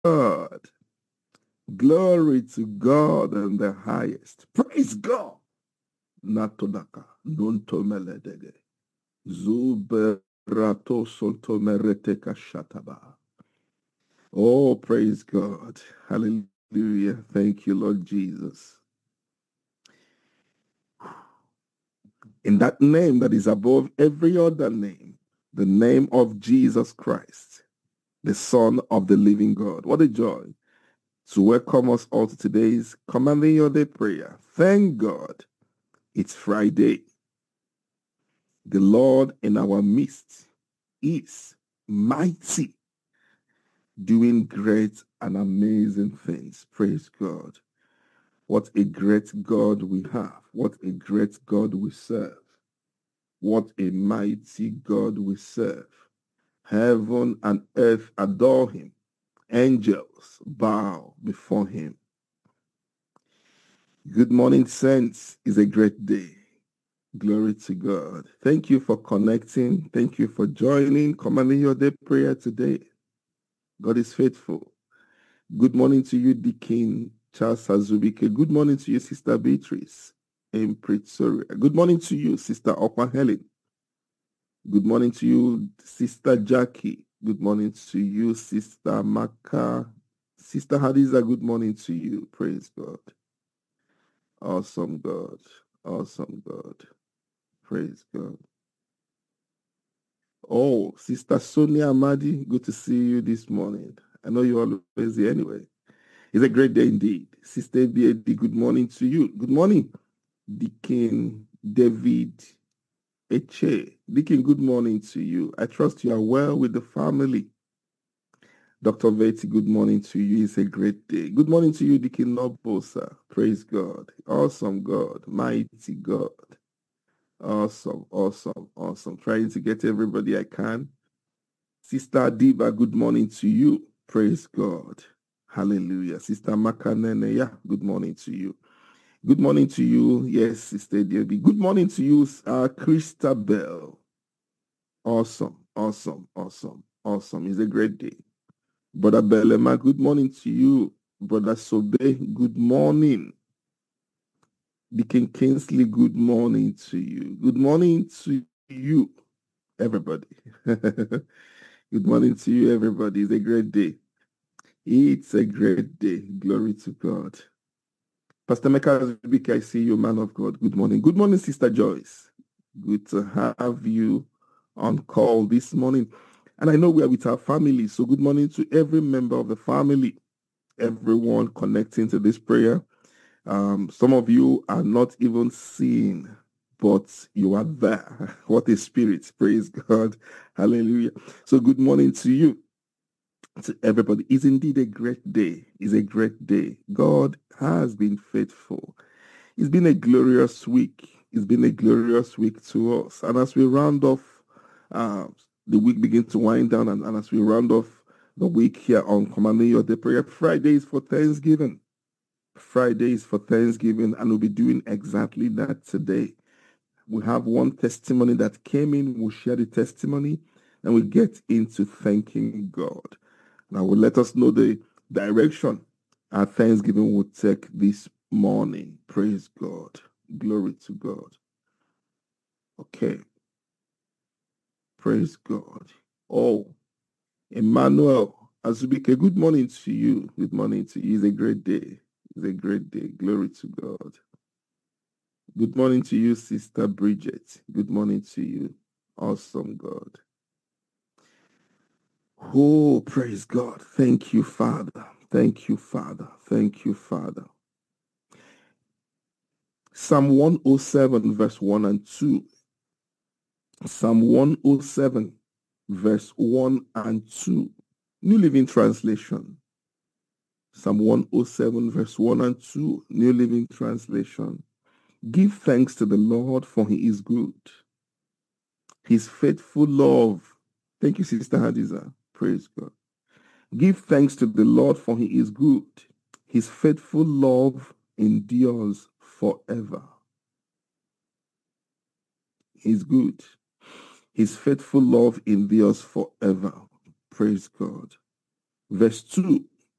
God. Glory to God in the highest. Praise God. Natodaka. Nontomeledege. Zuberato soltomereteka shataba. Oh, praise God. Hallelujah. Thank you, Lord Jesus. In that name that is above every other name, the name of Jesus Christ, the Son of the living God. What a joy to welcome us all to today's Commanding Your Day prayer. Thank God it's Friday. The Lord in our midst is mighty, doing great and amazing things. Praise God. What a great God we have. What a great God we serve. What a mighty God we serve. Heaven and earth adore him. Angels bow before him. Good morning, saints. It's a great day. Glory to God. Thank you for connecting. Thank you for joining, Commanding Your Day prayer today. God is faithful. Good morning to you, Deacon Charles Azubike. Good morning to you, Sister Beatrice in Pretoria. Good morning to you, Sister Okwa Helen. Good morning to you, Sister Jackie. Good morning to you, Sister Maka. Sister Hadiza, good morning to you. Praise God. Awesome God. Awesome God. Praise God. Oh, Sister Sonia Amadi, good to see you this morning. I know you're always here anyway. It's a great day indeed. Sister BAD, good morning to you. Good morning, Deacon David Eche. Deacon, good morning to you. I trust you are well with the family. Dr. Veti, good morning to you. It's a great day. Good morning to you, Deacon Nobosa. Praise God. Awesome God. Mighty God. Awesome, awesome, awesome. Trying to get everybody I can. Sister Adiba, good morning to you. Praise God. Hallelujah. Sister Makanene, yeah, good morning to you. Good morning to you. Yes, Sister Debbie. Good morning to you, Christabel. Awesome, awesome, awesome, awesome. It's a great day. Brother Belema, good morning to you. Brother Sobe, good morning. Deacon Kingsley, good morning to you. Good morning to you, everybody. Good morning to you, everybody. It's a great day. It's a great day. Glory to God. Pastor Meka, I see you, man of God. Good morning. Good morning, Sister Joyce. Good to have you on call this morning. And I know we are with our family, so good morning to every member of the family, everyone connecting to this prayer. Some of you are not even seeing, but you are there. What a spirit. Praise God. Hallelujah. So good morning to you, to everybody. It's indeed a great day. It's a great day. God has been faithful. It's been a glorious week. It's been a glorious week to us. And as we round off, the week begins to wind down, and as we round off the week here on Commanding Your Day Prayer, Fridays for Thanksgiving. Fridays for Thanksgiving, and we'll be doing exactly that today. We have one testimony that came in. We'll share the testimony, and we get into thanking God. Now, will let us know the direction our Thanksgiving will take this morning. Praise God. Glory to God. Okay. Praise God. Oh, Emmanuel Azubike, good morning to you. Good morning to you. It's a great day. It's a great day. Glory to God. Good morning to you, Sister Bridget. Good morning to you. Awesome God. Oh, praise God. Thank you, Father. Thank you, Father. Thank you, Father. Psalm 107, verse 1 and 2. Psalm 107, verse 1 and 2. New Living Translation. Psalm 107, verse 1 and 2. New Living Translation. Give thanks to the Lord, for he is good. His faithful love. Thank you, Sister Hadiza. Praise God. Give thanks to the Lord, for he is good. His faithful love endures forever. He's good. His faithful love endures forever. Praise God. Verse 2.